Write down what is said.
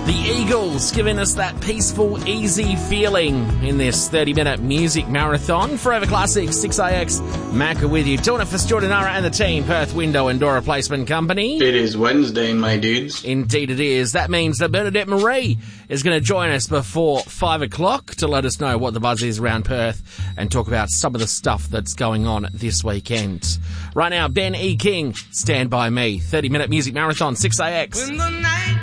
The Eagles giving us that peaceful, easy feeling in this 30-minute music marathon. Forever Classics, 6IX, Macca with you. Doing it for Stuart and Nara and the team, Perth Window and Door Replacement Company. It is Wednesday, my dudes. Indeed it is. That means that Bernadette Marie is going to join us before 5 o'clock to let us know what the buzz is around Perth and talk about some of the stuff that's going on this weekend. Right now, Ben E. King, Stand By Me. 30-minute music marathon, 6IX. When the night